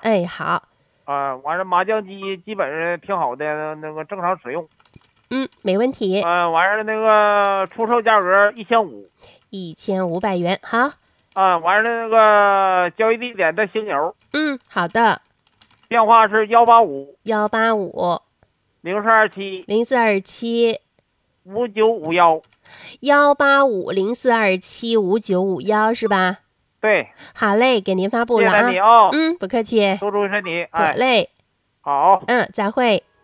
哎，好， 完了麻将机基本上挺好的，那个正常使用。 没问题。 完了那个出售价格1500。 1500元，好。 完了那个交易地点在星牛， 好的。 电话是185 185 0427 0427 5951。 185 0427 5951是吧？ 对， 好嘞，给您发布了啊。 谢谢你啊， 不客气。 多注意身体。 得嘞。 好。 再会。